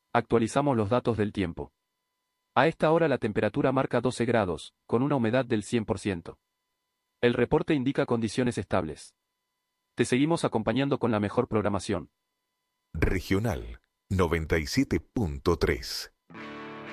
Actualizamos los datos del tiempo. A esta hora la temperatura marca 12 grados, con una humedad del 100%. El reporte indica condiciones estables. Te seguimos acompañando con la mejor programación. Regional 97.3